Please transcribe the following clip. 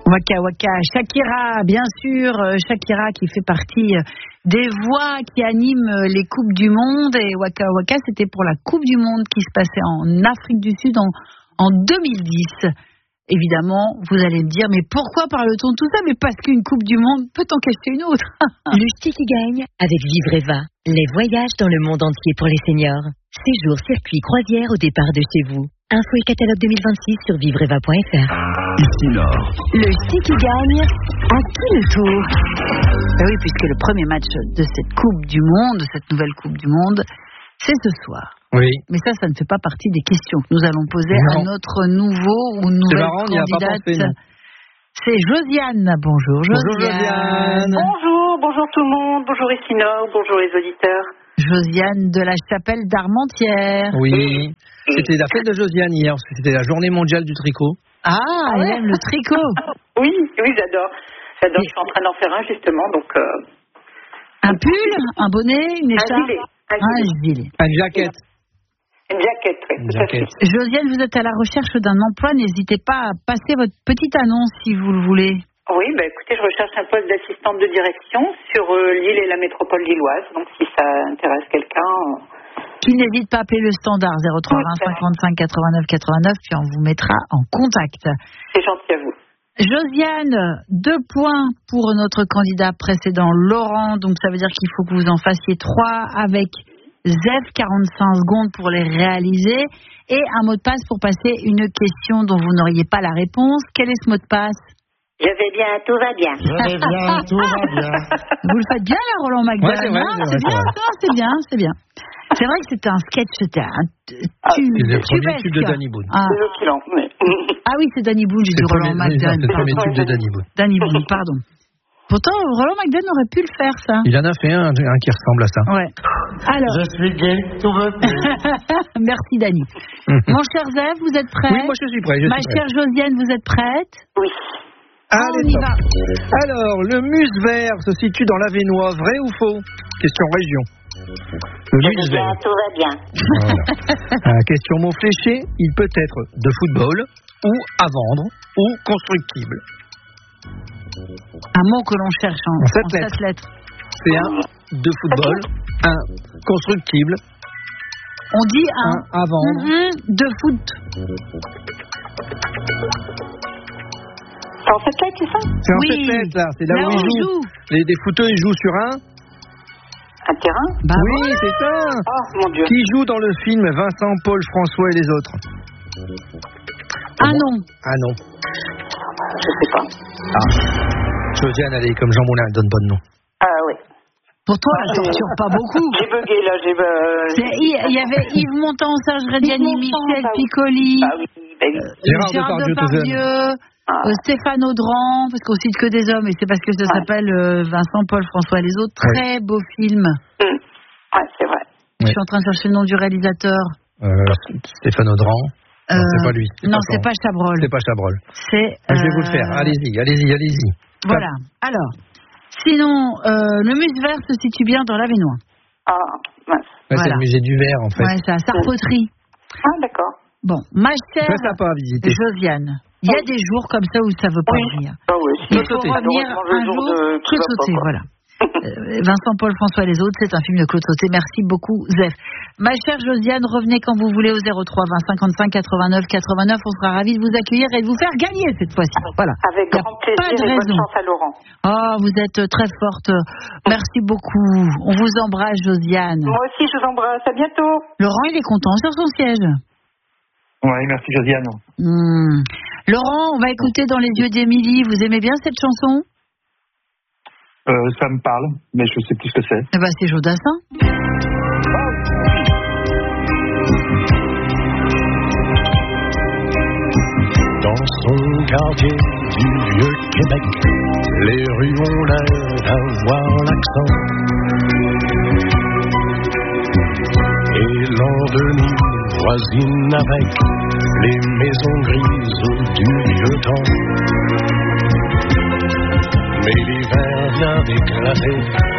Waka Waka, Shakira, bien sûr, Shakira qui fait partie des voix qui animent les Coupes du Monde. Et Waka Waka, c'était pour la Coupe du Monde qui se passait en Afrique du Sud en 2010. Évidemment, vous allez me dire, mais pourquoi parle-t-on de tout ça? Mais parce qu'une Coupe du Monde peut en cacher une autre. Le ch'ti qui gagne avec Vivreva. Les voyages dans le monde entier pour les seniors. Séjour, circuit, croisière au départ de chez vous. Info et catalogue 2026 sur vivreva.fr. Ici Nord. Le ch'ti qui gagne, à qui le tour? Ben oui, puisque le premier match de cette Coupe du Monde, de cette nouvelle Coupe du Monde, c'est ce soir. Oui. Mais ça ne fait pas partie des questions que nous allons poser à notre nouveau ou nouvelle candidate. C'est Josiane. Bonjour Josiane. Bonjour tout le monde, bonjour Isinor, bonjour les auditeurs. Josiane de la Chapelle d'Armentières. Oui, c'était la fête de Josiane hier, parce que c'était la journée mondiale du tricot. Ah, elle aime le tricot. Oui, j'adore. Je suis en train d'en faire un justement, donc... Un pull, un bonnet, une écharpe. Un gilet. Une jaquette. Une jaquette, oui. Une jaquette. Josiane, vous êtes à la recherche d'un emploi. N'hésitez pas à passer votre petite annonce si vous le voulez. Oui, écoutez, je recherche un poste d'assistante de direction sur Lille et la métropole lilloise. Donc, si ça intéresse quelqu'un... Qui n'hésite pas à appeler le standard 03 20 55 89 89, puis on vous mettra en contact. C'est gentil à vous. Josiane, 2 points pour notre candidat précédent, Laurent. Donc, ça veut dire qu'il faut que vous en fassiez 3 avec Zef, 45 secondes pour les réaliser. Et un mot de passe pour passer une question dont vous n'auriez pas la réponse. Quel est ce mot de passe? Je vais bien, tout va bien. Je vais bien, tout va bien. Vous le faites bien, là, Roland McDonald. Ouais, c'est vrai, c'est bien. C'est vrai que c'était un sketch, c'était un tube. C'est le premier tube de Danny Boone. C'est eux qui l'ont. Ah oui, c'est Danny Boone, j'ai dit Roland McDonald. C'est le premier tube de Danny Boone. Danny Boone, pardon. Pourtant, Roland McDonald aurait pu le faire, ça. Il en a fait un qui ressemble à ça. Ouais. Alors. Je suis gay, tout va bien. Merci, Danny. Mon cher Zef, vous êtes prêt? Oui, moi je suis prêt. Ma chère Josiane, vous êtes prête? Oui. Allez, on y va. Alors, le Muse Vert se situe dans l'Avesnois, vrai ou faux? Question région. Le Muse Vert. Tout va bien. Voilà. Question mot fléché, il peut être de football, ou à vendre, ou constructible. Un mot que l'on cherche en 7 lettres. C'est un de football, un constructible. On dit un à vendre. De foot. C'est en 7 lettres, c'est ça? C'est en 7 lettres, là. C'est là où ils jouent. Des footeux, ils jouent sur un terrain? Oui, voilà. C'est ça. Oh, mon Dieu. Qui joue dans le film Vincent, Paul, François et les autres? Ah non. Je sais pas. Josiane, elle est comme Jean Moulin, elle donne pas de nom. Ah oui. Pour toi, elle torture pas beaucoup. J'ai bugué là, Il y avait Yves Montand, Serge Reggiani, Michel Piccoli, Gérard Depardieu, Stéphane Audran, parce qu'on cite que des hommes, et c'est parce que ça s'appelle Vincent, Paul, François et les autres. Très beau film. Ouais, c'est vrai. Je suis en train de chercher le nom du réalisateur. Stéphane Audran. Non, c'est pas lui. C'est pas Chabrol. C'est pas Chabrol. Je vais vous le faire. Allez-y. Voilà. Alors, sinon, le Muse Vert se situe bien dans l'Avesnois. Ah, mince. Ouais, c'est le musée du Verre, en fait. Ouais, c'est à Sarpoterie. Ah, d'accord. Bon, ma chère Josiane, il y a des jours comme ça où ça veut pas venir. Ah oui. Il faut revenir un jour, Claude Sauté, voilà. Vincent, Paul, François et les autres, c'est un film de Claude Sauté. Merci beaucoup, Zef. Ma chère Josiane, revenez quand vous voulez au 03 20 55 89 89. On sera ravis de vous accueillir et de vous faire gagner cette fois-ci. Voilà. Avec grand plaisir et bonne chance à Laurent. Oh, vous êtes très forte. Merci beaucoup. On vous embrasse, Josiane. Moi aussi, je vous embrasse. À bientôt. Laurent, il est content sur son siège. Oui, merci Josiane. Laurent, on va écouter Dans les yeux d'Émilie. Vous aimez bien cette chanson? Ça me parle, mais je ne sais plus ce que c'est. Eh ben, c'est Jodassin. Dans son quartier du vieux Québec, les rues ont l'air d'avoir l'accent. Et l'an de nuit voisine avec les maisons grises du vieux temps. Mais l'hiver vient d'éclater.